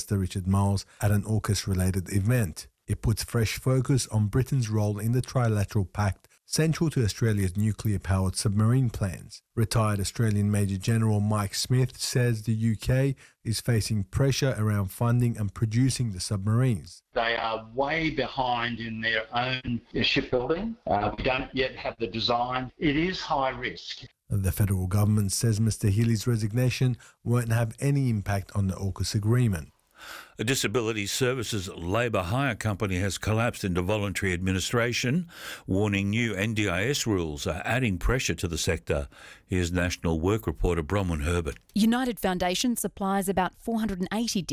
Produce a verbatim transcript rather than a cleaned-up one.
Minister Richard Marles at an AUKUS-related event. It puts fresh focus on Britain's role in the Trilateral Pact, central to Australia's nuclear-powered submarine plans. Retired Australian Major General Mike Smith says the U K is facing pressure around funding and producing the submarines. They are way behind in their own shipbuilding. Uh, we don't yet have the design. It is high risk. The federal government says Mr Healy's resignation won't have any impact on the AUKUS agreement. A disability services labour hire company has collapsed into voluntary administration, warning new N D I S rules are adding pressure to the sector. Here's National Work reporter Bronwyn Herbert. United Foundation supplies about four hundred eighty